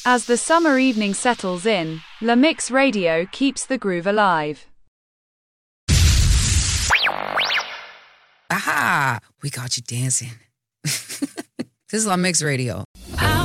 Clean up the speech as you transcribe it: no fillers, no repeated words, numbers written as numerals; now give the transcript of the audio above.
As the summer evening settles in, La Mix Radio keeps the groove alive. Aha! We got you dancing. This is La Mix Radio.